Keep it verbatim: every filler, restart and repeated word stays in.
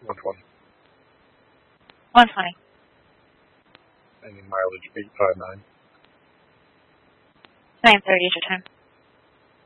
one twenty. one twenty. Any mileage, eight five nine. nine thirty is your time.